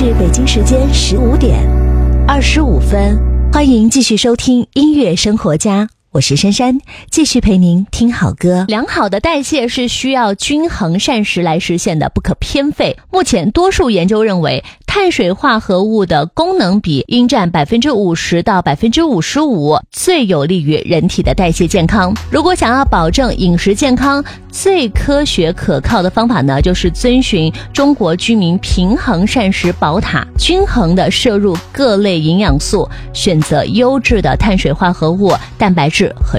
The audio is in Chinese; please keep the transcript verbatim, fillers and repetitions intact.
是北京时间十五点二十五分，欢迎继续收听音乐生活家，我是珊珊，继续陪您听好歌。良好的代谢是需要均衡膳食来实现的，不可偏废。目前多数研究认为，碳水化合物的功能比应占百分之五十到百分之五十五，最有利于人体的代谢健康。如果想要保证饮食健康，最科学可靠的方法呢，就是遵循中国居民平衡膳食宝塔，均衡的摄入各类营养素，选择优质的碳水化合物、蛋白质和